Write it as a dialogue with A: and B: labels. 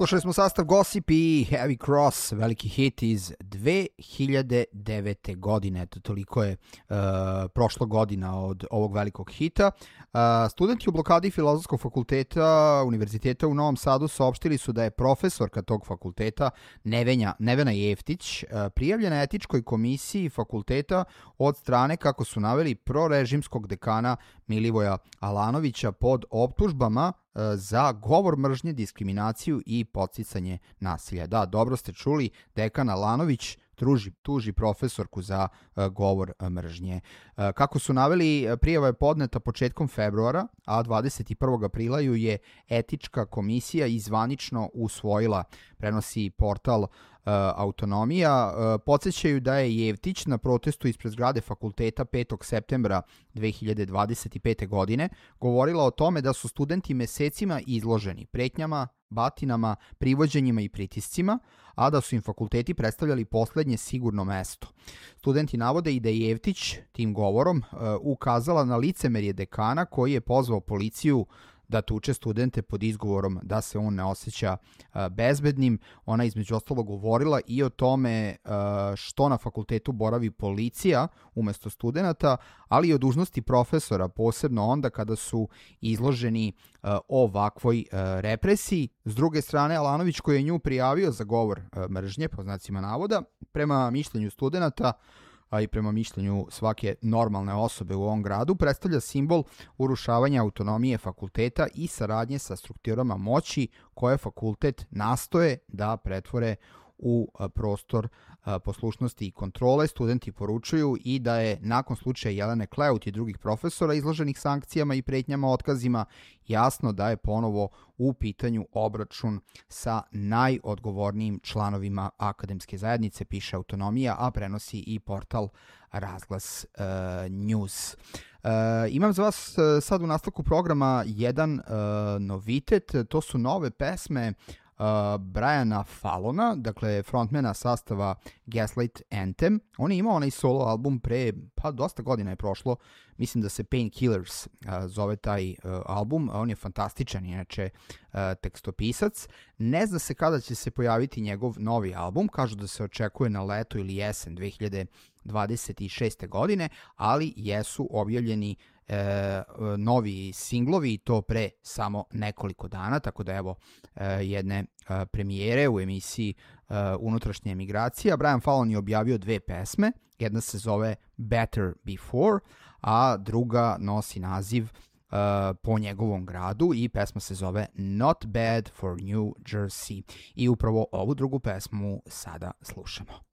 A: Slušali smo sastav Gossip i Heavy Cross, veliki hit iz 2009. godine. Eto, toliko je prošla godina od ovog velikog hita. Studenti u blokadi Filozofskog fakulteta Univerziteta u Novom Sadu saopštili su da je profesorka tog fakulteta Nevena Jeftić prijavljena etičkoj komisiji fakulteta od strane, kako su naveli, prorežimskog dekana Milivoja Alanovića pod optužbama za govor mržnje, diskriminaciju i podsticanje nasilja. Da, dobro ste čuli, dekan Alanović tuži profesorku za govor mržnje. Kako su naveli, prijava je podneta početkom februara, a 21. aprila ju je etička komisija izvanično usvojila, prenosi portal Autonomija. Podsećaju da je Jeftić na protestu ispred zgrade fakulteta 5. septembra 2025. godine govorila o tome da su studenti mesecima izloženi pretnjama, batinama, privođenjima i pritiscima, a da su im fakulteti predstavljali poslednje sigurno mesto. Studenti navode i da je Jeftić tim govorom ukazala na licemerje dekana koji je pozvao policiju da tuče studente pod izgovorom da se on ne osjeća bezbednim. Ona između ostalog govorila i o tome što na fakultetu boravi policija umesto studenta, ali i o dužnosti profesora, posebno onda kada su izloženi ovakvoj represiji. S druge strane, Alanović, koji je nju prijavio za govor mržnje, po znacima navoda, prema mišljenju studenta, a i prema mišljenju svake normalne osobe u ovom gradu, predstavlja simbol urušavanja autonomije fakulteta i saradnje sa strukturama moći koje fakultet nastoje da pretvore u prostor poslušnosti i kontrole. Studenti poručuju i da je nakon slučaja Jelene Kleut i drugih profesora izloženih sankcijama i pretnjama otkazima jasno da je ponovo u pitanju obračun sa najodgovornijim članovima akademske zajednice, piše Autonomija, a prenosi i portal Razglas News. Imam za vas sad u nastavku programa jedan novitet, to su nove pesme Briana Fallona, dakle frontmana sastava Gaslight Anthem. On je imao onaj solo album pre, dosta godina je prošlo, mislim da se Painkillers zove taj album, on je fantastičan, inače tekstopisac. Ne zna se kada će se pojaviti njegov novi album, kažu da se očekuje na leto ili jesen 2026. godine, ali jesu objavljeni novi singlovi i to pre samo nekoliko dana, tako da evo jedne premijere u emisiji Unutrašnja emigracija. Brian Fallon je objavio dve pesme, jedna se zove Better Before, a druga nosi naziv po njegovom gradu i pesma se zove Not Bad for New Jersey. I upravo ovu drugu pesmu sada slušamo.